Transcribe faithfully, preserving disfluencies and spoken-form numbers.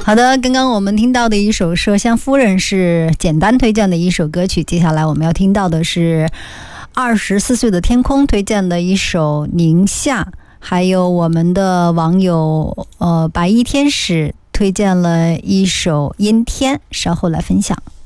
好的，刚刚我们听到的一首麝香夫人是简单推荐的一首歌曲，接下来我们要听到的是二十四岁的天空推荐的一首宁夏，还有我们的网友呃白衣天使推荐了一首阴天，稍后来分享。